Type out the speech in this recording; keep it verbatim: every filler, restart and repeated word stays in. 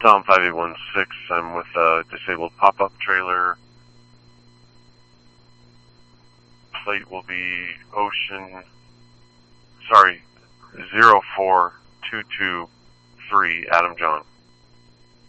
Dom five eight one six. I'm with a disabled pop-up trailer. Plate will be Ocean, sorry, zero four two two three, Adam John.